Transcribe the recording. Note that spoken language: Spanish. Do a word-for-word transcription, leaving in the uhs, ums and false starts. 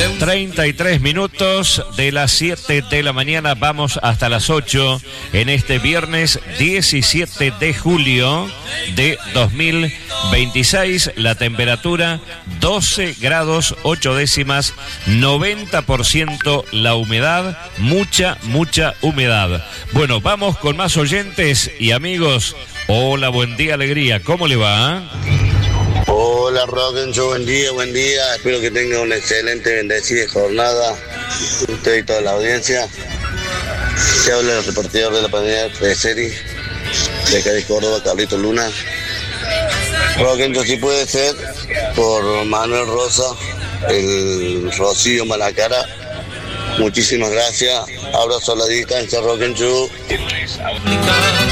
treinta y tres minutos de las siete de la mañana, vamos hasta las ocho en este viernes diecisiete de julio de dos mil veintiséis. La temperatura doce grados ocho décimas, noventa por ciento la humedad, mucha, mucha humedad. Bueno, vamos con más oyentes y amigos. Hola, buen día, alegría, ¿cómo le va? Hola, Rock and Show, buen día, buen día. Espero que tenga una excelente, bendecida jornada. Usted y toda la audiencia. Se habla el repartidor de la pandemia de serie de acá de Córdoba, Carlito Luna. Rock and Show, si puede ser, por Manuel Rosa, el Rocío Malacara. Muchísimas gracias. Abrazo a la distancia, Rock and Show.